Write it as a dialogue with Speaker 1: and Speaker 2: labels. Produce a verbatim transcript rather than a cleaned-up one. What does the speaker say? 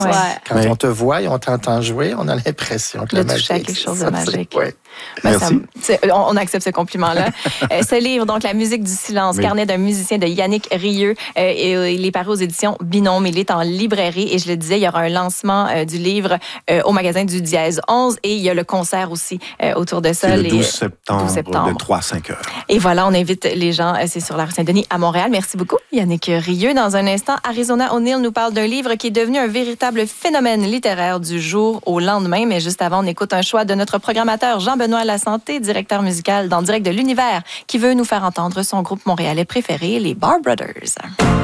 Speaker 1: Ouais.
Speaker 2: Quand
Speaker 3: Ouais.
Speaker 2: on te voit et on t'entend jouer, on a l'impression que
Speaker 1: De
Speaker 2: la magie
Speaker 1: toucher à quelque
Speaker 2: existe.
Speaker 1: chose de magique.
Speaker 2: Ouais.
Speaker 1: Ben,
Speaker 3: Merci.
Speaker 1: ça me- c'est- on, on accepte ce compliment-là. Euh, ce livre, donc, La musique du silence,
Speaker 3: Oui.
Speaker 1: carnet d'un musicien de Yannick Rieu, euh, et, euh, il est paru aux éditions Binôme. Il est en librairie et je le disais, il y aura un lancement euh, du livre euh, au magasin du Dièse onze et il y a le concert aussi euh, autour de ça.
Speaker 3: C'est le
Speaker 1: les-
Speaker 3: douze septembre,
Speaker 1: douze septembre.
Speaker 3: de trois à cinq heures.
Speaker 1: Et voilà, on invite les gens, euh, c'est sur la rue Saint-Denis à Montréal. Merci beaucoup, Yannick Rieu. Dans un instant, Arizona O'Neill nous parle d'un livre qui est devenu un véritable phénomène littéraire du jour au lendemain. Mais juste avant, on écoute un choix de notre programmateur Jean-Benoît Lasanté, directeur musical dans Direct de l'Univers, qui veut nous faire entendre son groupe montréalais préféré, les Bar Brothers.